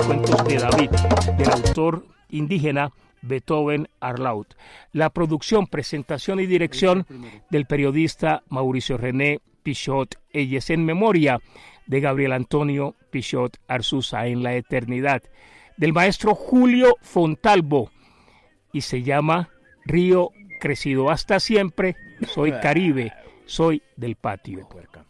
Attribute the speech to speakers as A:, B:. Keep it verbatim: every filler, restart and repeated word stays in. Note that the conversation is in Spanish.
A: Cuentos de David, del autor indígena Beethoven Arlaut. La producción, presentación y dirección del periodista Mauricio René Pichot, ella es en memoria de Gabriel Antonio Pichot Arzuza en la eternidad, del maestro Julio Fontalvo, y se llama Río Crecido. Hasta siempre, soy Caribe, soy del patio.